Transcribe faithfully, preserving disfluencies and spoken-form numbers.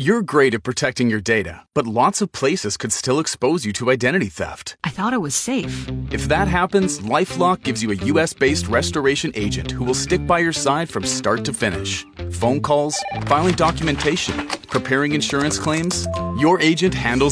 You're great at protecting your data, but lots of places could still expose you to identity theft. I thought it was safe. If that happens, LifeLock gives you a U S-based restoration agent who will stick by your side from start to finish. Phone calls, filing documentation, preparing insurance claims, your agent handles